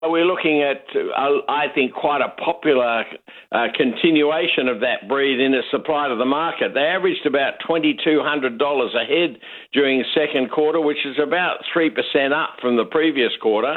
We're looking at, I think, quite a popular continuation of that breed in its supply to the market. They averaged about $2,200 a head during the second quarter, which is about 3% up from the previous quarter.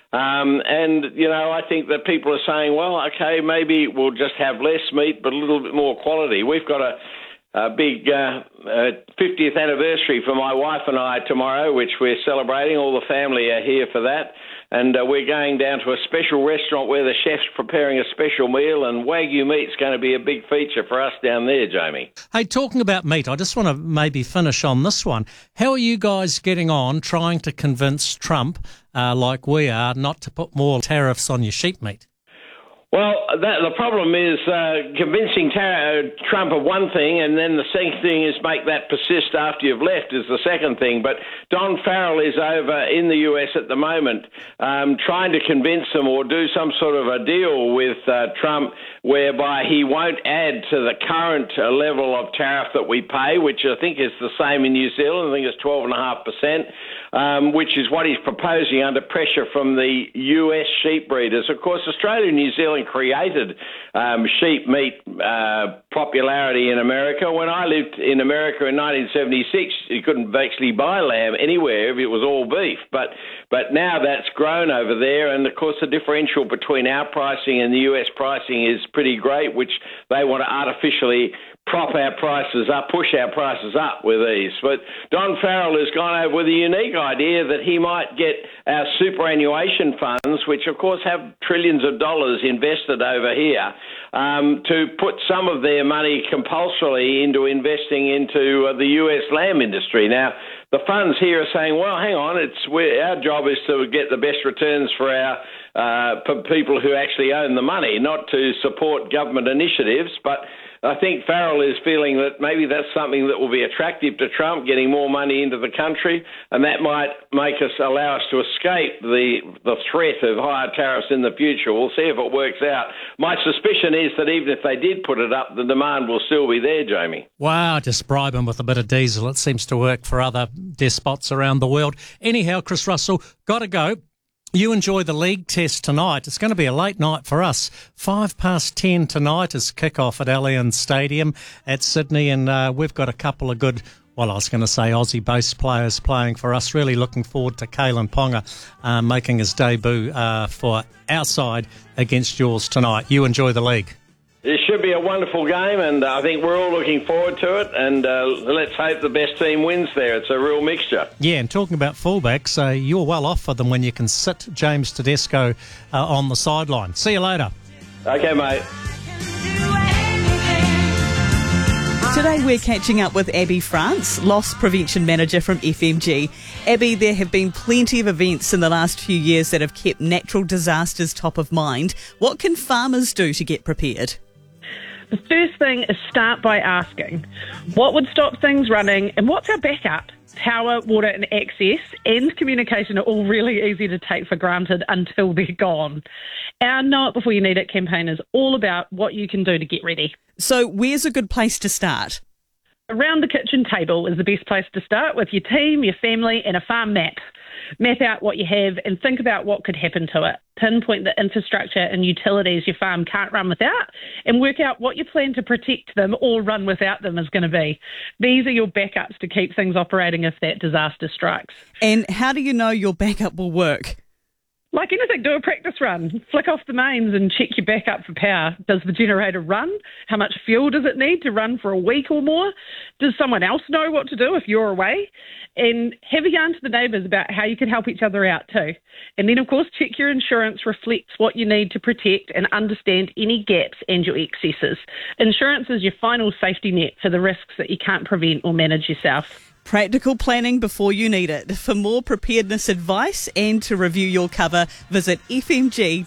I think that people are saying, well, okay, maybe we'll just have less meat but a little bit more quality. We've got a big 50th anniversary for my wife and I tomorrow, which we're celebrating. All the family are here for that. And we're going down to a special restaurant where the chef's preparing a special meal, and Wagyu meat's going to be a big feature for us down there, Jamie. Hey, talking about meat, I just want to maybe finish on this one. How are you guys getting on trying to convince Trump, like we are, not to put more tariffs on your sheep meat? Well, the problem is convincing Trump of one thing, and then the second thing is make that persist after you've left is the second thing. But Don Farrell is over in the US at the moment trying to convince them or do some sort of a deal with Trump whereby he won't add to the current level of tariff that we pay, which I think is the same in New Zealand. I think it's 12.5%, which is what he's proposing under pressure from the US sheep breeders. Of course, Australia and New Zealand created sheep meat popularity in America. When I lived in America in 1976, you couldn't actually buy lamb anywhere if it was all beef. But now that's grown over there, and of course the differential between our pricing and the US pricing is pretty great, which they want to artificially prop our prices up, push our prices up with these. But Don Farrell has gone over with a unique idea that he might get our superannuation funds, which of course have trillions of dollars invested over here, to put some of their money compulsorily into investing into the US lamb industry. Now, the funds here are saying, well, hang on, our job is to get the best returns for our people who actually own the money, not to support government initiatives. But I think Farrell is feeling that maybe that's something that will be attractive to Trump, getting more money into the country, and that might allow us to escape the threat of higher tariffs in the future. We'll see if it works out. My suspicion is that even if they did put it up, the demand will still be there, Jamie. Wow, just bribe them with a bit of diesel. It seems to work for other despots around the world. Anyhow, Chris Russell, got to go. You enjoy the league test tonight. It's going to be a late night for us. 10:05 tonight is kick-off at Allianz Stadium at Sydney, and we've got a couple of good, well, I was going to say Aussie bass players playing for us. Really looking forward to Kalen Ponga making his debut for our side against yours tonight. You enjoy the league. It should be a wonderful game, and I think we're all looking forward to it, and let's hope the best team wins there. It's a real mixture. Yeah, and talking about fullbacks, you're well off for them when you can sit James Tedesco on the sideline. See you later. Okay, mate. Today we're catching up with Abby France, Loss Prevention Manager from FMG. Abby, there have been plenty of events in the last few years that have kept natural disasters top of mind. What can farmers do to get prepared? The first thing is start by asking, what would stop things running and what's our backup? Power, water and access and communication are all really easy to take for granted until they're gone. Our Know It Before You Need It campaign is all about what you can do to get ready. So where's a good place to start? Around the kitchen table is the best place to start with your team, your family and a farm map. Map out what you have and think about what could happen to it. Pinpoint the infrastructure and utilities your farm can't run without and work out what you plan to protect them or run without them is going to be. These are your backups to keep things operating if that disaster strikes. And how do you know your backup will work? Like anything, do a practice run. Flick off the mains and check your backup for power. Does the generator run? How much fuel does it need to run for a week or more? Does someone else know what to do if you're away? And have a yarn to the neighbours about how you can help each other out too. And then, of course, check your insurance reflects what you need to protect and understand any gaps and your excesses. Insurance is your final safety net for the risks that you can't prevent or manage yourself. Practical planning before you need it. For more preparedness advice and to review your cover, visit fmg.co.nz.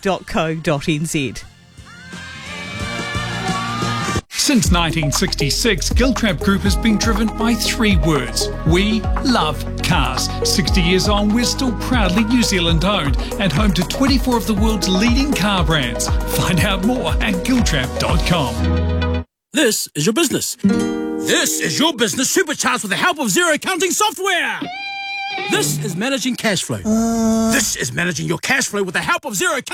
Since 1966, Giltrap Group has been driven by 3 words. We love cars. 60 years on, we're still proudly New Zealand owned and home to 24 of the world's leading car brands. Find out more at giltrap.com. This is your business. This is your business supercharged with the help of Xero accounting software. This is managing cash flow. This is managing your cash flow with the help of Xero